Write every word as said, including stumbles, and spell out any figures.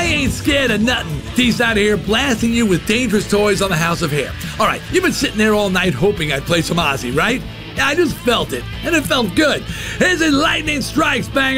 ain't scared of nothing. D's out here blasting you with dangerous toys on the House of Hair. All right, you've been sitting there all night hoping I'd play some Ozzy, right? Yeah, I just felt it, and it felt good. Here's his Lightning Strikes, banger.